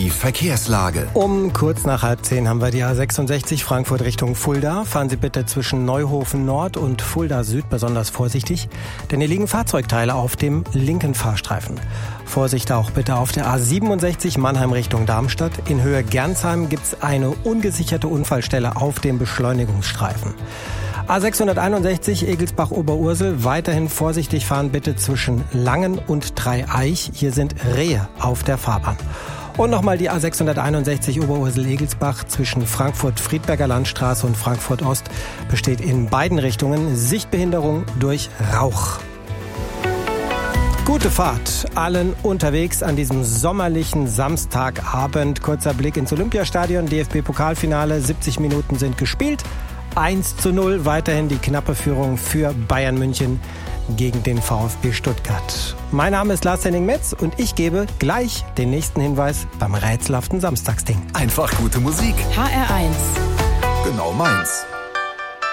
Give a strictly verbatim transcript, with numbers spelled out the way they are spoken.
Die Verkehrslage. Um kurz nach halb zehn haben wir die A sechsundsechzig Frankfurt Richtung Fulda. Fahren Sie bitte zwischen Neuhofen Nord und Fulda Süd besonders vorsichtig, denn hier liegen Fahrzeugteile auf dem linken Fahrstreifen. Vorsicht auch bitte auf der A siebenundsechzig Mannheim Richtung Darmstadt. In Höhe Gernsheim gibt's eine ungesicherte Unfallstelle auf dem Beschleunigungsstreifen. A sechshunderteinundsechzig Egelsbach-Oberursel. Weiterhin vorsichtig fahren bitte zwischen Langen und Dreieich. Hier sind Rehe auf der Fahrbahn. Und nochmal die A sechshunderteinundsechzig Oberursel-Egelsbach zwischen Frankfurt-Friedberger Landstraße und Frankfurt-Ost besteht in beiden Richtungen Sichtbehinderung durch Rauch. Gute Fahrt allen unterwegs an diesem sommerlichen Samstagabend. Kurzer Blick ins Olympiastadion, D F B-Pokalfinale, siebzig Minuten sind gespielt. eins zu null, weiterhin die knappe Führung für Bayern München gegen den VfB Stuttgart. Mein Name ist Lars-Henning-Metz und ich gebe gleich den nächsten Hinweis beim rätselhaften Samstagsding. Einfach gute Musik. H R eins. Genau meins.